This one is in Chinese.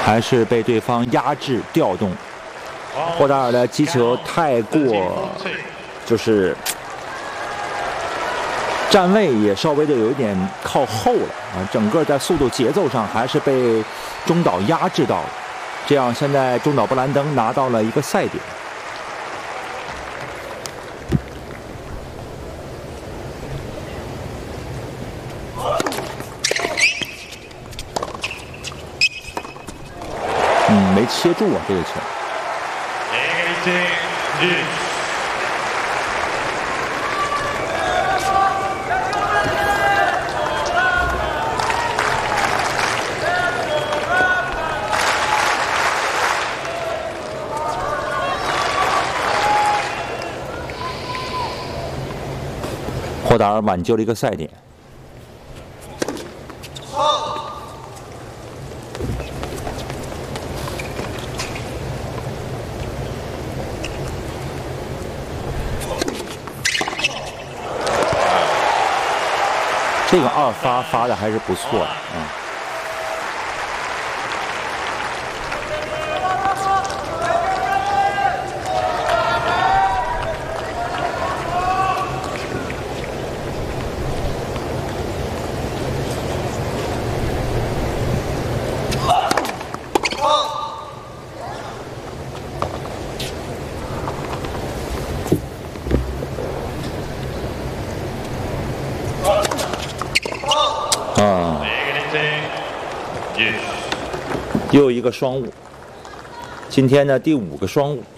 还是被对方压制调动。霍达尔的击球太过，就是站位也稍微的有一点靠后了啊，整个在速度节奏上还是被中岛压制到了。这样，现在中岛布兰登拿到了一个赛点。没切住啊，这个球。霍达尔挽救了一个赛点。这个二发发的还是不错的，又一个双误，今天的第5个双误。